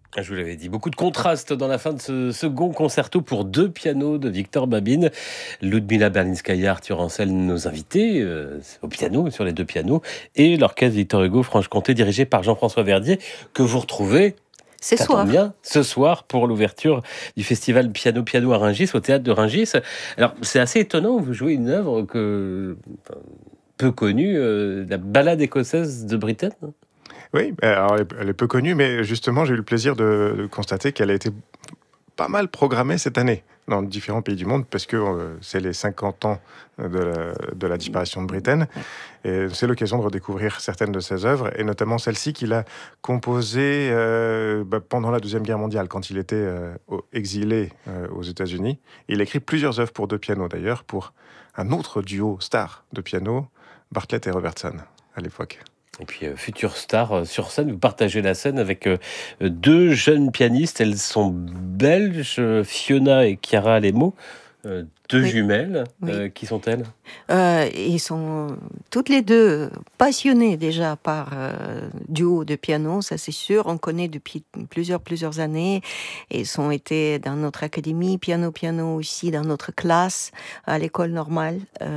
Je vous l'avais dit, beaucoup de contrastes dans la fin de ce second concerto pour 2 pianos de Victor Babine. Ludmila Berlinskaya, Arthur Ancel, nos invités, au piano, sur les 2 pianos, et l'orchestre Victor Hugo Franche-Comté, dirigé par Jean-François Verdier, que vous retrouvez, Ce ça tombe soir. bien, ce soir pour l'ouverture du festival Piano Piano à Rungis, au théâtre de Rungis. Alors, c'est assez étonnant, vous jouez une œuvre peu connue, la Ballade écossaise de Britten. Oui, alors elle est peu connue, mais justement, j'ai eu le plaisir de constater qu'elle a été pas mal programmée cette année dans différents pays du monde, parce que c'est les 50 ans de la disparition de Britten. Ouais. Et c'est l'occasion de redécouvrir certaines de ses œuvres, et notamment celle-ci qu'il a composée pendant la Deuxième Guerre mondiale, quand il était exilé aux États-Unis. Il a écrit plusieurs œuvres pour 2 pianos, d'ailleurs, pour un autre duo star de piano, Bartlett et Robertson, à l'époque. Et puis, future star sur scène, vous partagez la scène avec 2 jeunes pianistes. Elles sont belges, Fiona et Chiara Lemo, 2 Oui, jumelles. oui. Qui sont-elles? Ils sont toutes les deux passionnées déjà par duo de piano, ça c'est sûr. On connaît depuis plusieurs années. Ils ont été dans notre académie piano aussi, dans notre classe à l'école normale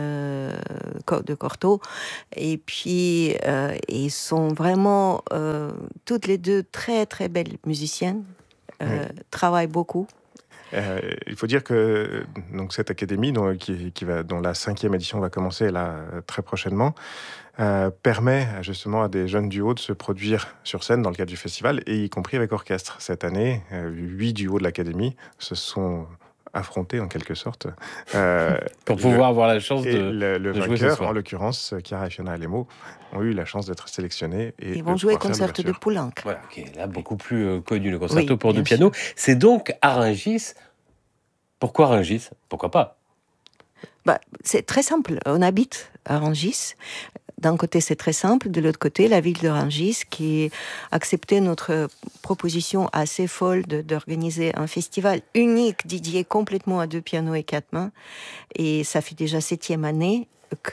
de Cortot. Et puis ils sont vraiment toutes les deux très très belles musiciennes. Oui. Travaillent beaucoup. Il faut dire que donc cette académie, dont la 5e édition va commencer là, très prochainement, permet justement à des jeunes duos de se produire sur scène dans le cadre du festival, et y compris avec orchestre. Cette année, 8 duos de l'académie se sont affrontés en quelque sorte. Pour le, pouvoir avoir la chance et de le jouer ce vainqueur, en soir. l'occurrence, Chiara et Fiona Alemo, ont eu la chance d'être sélectionnés et Ils de vont jouer pouvoir faire concerto de l'ouverture. Poulenc. Voilà, qui est là beaucoup plus connu, le Oui, concerto pour 2 bien pianos. sûr. C'est donc à Rungis. Pourquoi Rungis? Pourquoi pas? C'est très simple. On habite à Rungis. D'un côté, c'est très simple. De l'autre côté, la ville de Rungis qui a accepté notre proposition assez folle d'organiser un festival unique dédié complètement à 2 pianos et 4 mains. Et ça fait déjà 7e année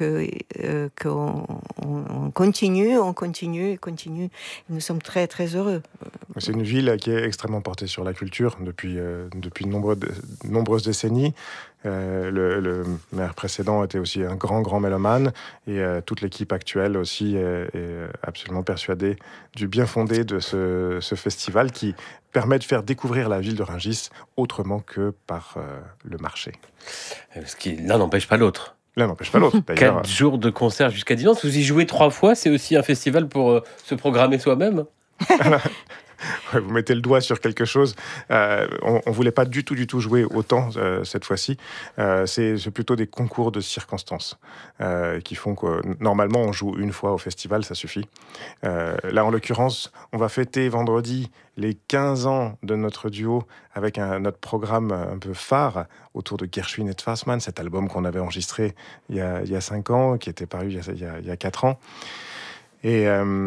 qu'on continue. Nous sommes très, très heureux. C'est une ville qui est extrêmement portée sur la culture depuis nombreuses décennies. Le maire précédent était aussi un grand mélomane, et toute l'équipe actuelle aussi est absolument persuadée du bien fondé de ce festival qui permet de faire découvrir la ville de Rungis autrement que par le marché. Ce qui l'un n'empêche pas l'autre. L'un n'empêche pas l'autre, d'ailleurs. 4 jours de concert jusqu'à dimanche. Vous y jouez 3 fois. C'est aussi un festival pour se programmer soi-même. Ouais, vous mettez le doigt sur quelque chose. On voulait pas du tout jouer autant cette fois-ci. C'est plutôt des concours de circonstances qui font que normalement on joue une fois au festival, ça suffit. Là, en l'occurrence, on va fêter vendredi les 15 ans de notre duo avec notre programme un peu phare autour de Gershwin et Fassmann, cet album qu'on avait enregistré il y a 5 ans, qui était paru il y a 4 ans. Et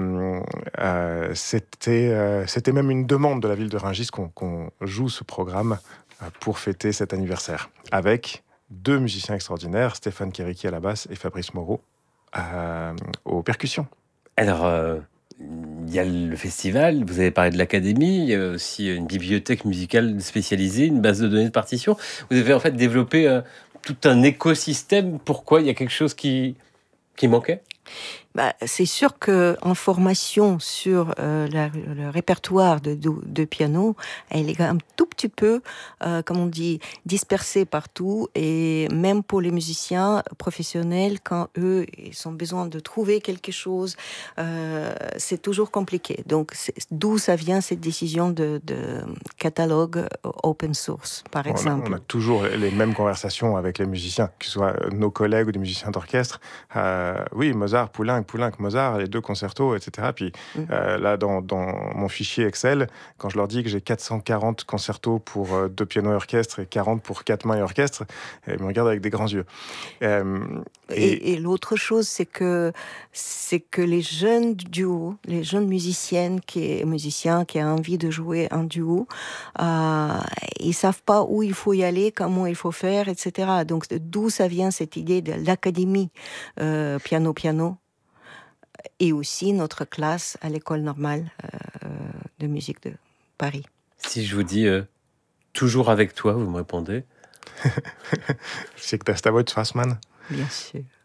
c'était même une demande de la ville de Rungis qu'on joue ce programme pour fêter cet anniversaire, avec 2 musiciens extraordinaires, Stéphane Keriki à la basse et Fabrice Moreau aux percussions. Alors, il y a le festival, vous avez parlé de l'académie, il y a aussi une bibliothèque musicale spécialisée, une base de données de partitions. Vous avez en fait développé tout un écosystème. Pourquoi? Il y a quelque chose qui manquait? C'est sûr qu'en formation sur le répertoire de piano, elle est un tout petit peu, comme on dit, dispersée partout. Et même pour les musiciens professionnels, quand eux, ils ont besoin de trouver quelque chose, c'est toujours compliqué. Donc, d'où ça vient cette décision de catalogue open source, par Bon, on exemple. a toujours les mêmes conversations avec les musiciens, que ce soit nos collègues ou des musiciens d'orchestre. Oui, Mozart, Poulenc, Mozart, les 2 concertos, etc. Puis là, dans mon fichier Excel, quand je leur dis que j'ai 440 concertos pour 2 pianos et orchestre et 40 pour 4 mains et orchestre, ils me regardent avec des grands yeux. Et l'autre chose, c'est que les jeunes duos, les jeunes musiciens qui ont envie de jouer un duo, ils savent pas où il faut y aller, comment il faut faire, etc. Donc, d'où ça vient cette idée de l'académie piano, et aussi notre classe à l'école normale de musique de Paris. Si je vous dis toujours avec toi, vous me répondez? C'est que t'as ta voix de Strassman. Bien sûr.